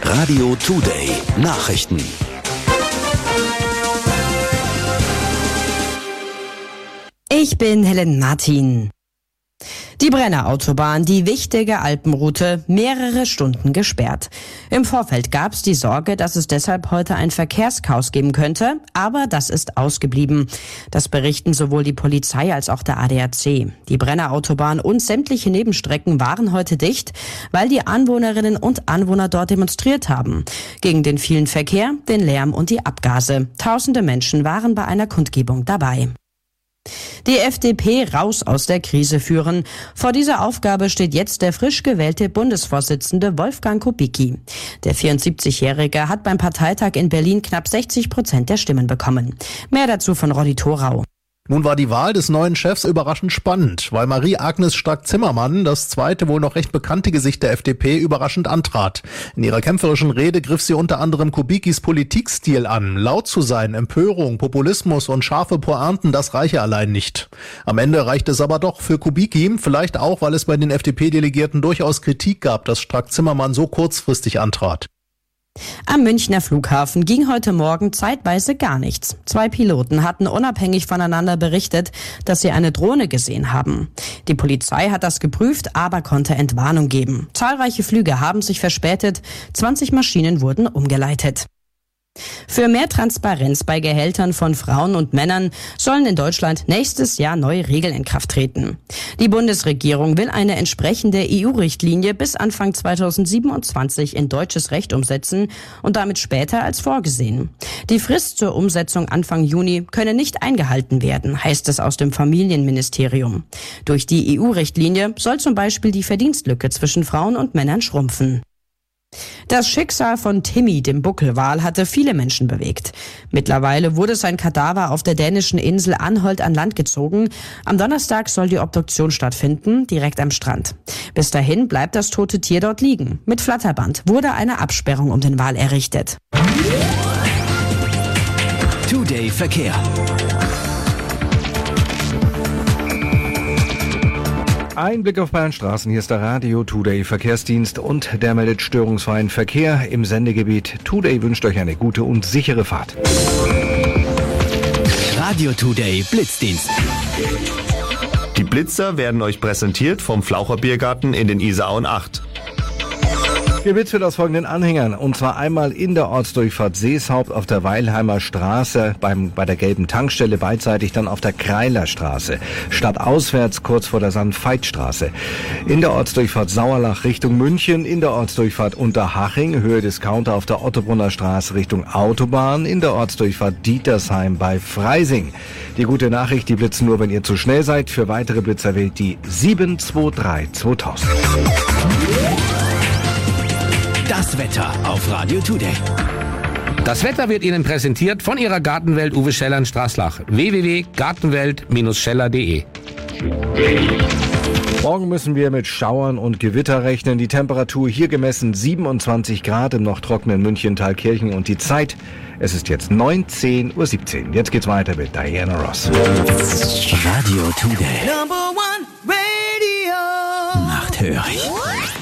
Radio Today Nachrichten. Ich bin Helen Martin. Die Brenner Autobahn, die wichtige Alpenroute, mehrere Stunden gesperrt. Im Vorfeld gab es die Sorge, dass es deshalb heute ein Verkehrschaos geben könnte, aber das ist ausgeblieben. Das berichten sowohl die Polizei als auch der ADAC. Die Brenner Autobahn und sämtliche Nebenstrecken waren heute dicht, weil die Anwohnerinnen und Anwohner dort demonstriert haben. Gegen den vielen Verkehr, den Lärm und die Abgase. Tausende Menschen waren bei einer Kundgebung dabei. Die FDP raus aus der Krise führen. Vor dieser Aufgabe steht jetzt der frisch gewählte Bundesvorsitzende Wolfgang Kubicki. Der 74-Jährige hat beim Parteitag in Berlin knapp 60% der Stimmen bekommen. Mehr dazu von Rolli Thorau. Nun war die Wahl des neuen Chefs überraschend spannend, weil Marie-Agnes Strack-Zimmermann, das zweite wohl noch recht bekannte Gesicht der FDP, überraschend antrat. In ihrer kämpferischen Rede griff sie unter anderem Kubickis Politikstil an. Laut zu sein, Empörung, Populismus und scharfe Pointen, das reiche allein nicht. Am Ende reichte es aber doch für Kubicki, vielleicht auch, weil es bei den FDP-Delegierten durchaus Kritik gab, dass Strack-Zimmermann so kurzfristig antrat. Am Münchner Flughafen ging heute Morgen zeitweise gar nichts. 2 Piloten hatten unabhängig voneinander berichtet, dass sie eine Drohne gesehen haben. Die Polizei hat das geprüft, aber konnte Entwarnung geben. Zahlreiche Flüge haben sich verspätet, 20 Maschinen wurden umgeleitet. Für mehr Transparenz bei Gehältern von Frauen und Männern sollen in Deutschland nächstes Jahr neue Regeln in Kraft treten. Die Bundesregierung will eine entsprechende EU-Richtlinie bis Anfang 2027 in deutsches Recht umsetzen und damit später als vorgesehen. Die Frist zur Umsetzung Anfang Juni könne nicht eingehalten werden, heißt es aus dem Familienministerium. Durch die EU-Richtlinie soll zum Beispiel die Verdienstlücke zwischen Frauen und Männern schrumpfen. Das Schicksal von Timmy, dem Buckelwal, hatte viele Menschen bewegt. Mittlerweile wurde sein Kadaver auf der dänischen Insel Anholt an Land gezogen. Am Donnerstag soll die Obduktion stattfinden, direkt am Strand. Bis dahin bleibt das tote Tier dort liegen. Mit Flatterband wurde eine Absperrung um den Wal errichtet. Today Verkehr. Ein Blick auf Bayernstraßen. Hier ist der Radio Today Verkehrsdienst und der meldet störungsfreien Verkehr im Sendegebiet. Today wünscht euch eine gute und sichere Fahrt. Radio Today Blitzdienst. Die Blitzer werden euch präsentiert vom Flaucher Biergarten in den Isarauen 8. Geblitzt wird aus folgenden Anhängern, und zwar einmal in der Ortsdurchfahrt Seeshaupt auf der Weilheimer Straße bei der gelben Tankstelle, beidseitig dann auf der Kreiler Straße, stadtauswärts kurz vor der Sandveitstraße, in der Ortsdurchfahrt Sauerlach Richtung München, in der Ortsdurchfahrt Unterhaching, Höhe Discounter auf der Ottobrunner Straße Richtung Autobahn, in der Ortsdurchfahrt Dietersheim bei Freising. Die gute Nachricht, die blitzen nur, wenn ihr zu schnell seid. Für weitere Blitzer wählt die 723 2000. Das Wetter auf Radio Today. Das Wetter wird Ihnen präsentiert von Ihrer Gartenwelt Uwe Scheller in Straßlach. www.gartenwelt-scheller.de. Morgen müssen wir mit Schauern und Gewitter rechnen. Die Temperatur hier gemessen 27 Grad im noch trockenen München, Thalkirchen, und die Zeit, es ist jetzt 19:17 Uhr. Jetzt geht's weiter mit Diana Ross. Radio Today. Number one radio. Nachthörig.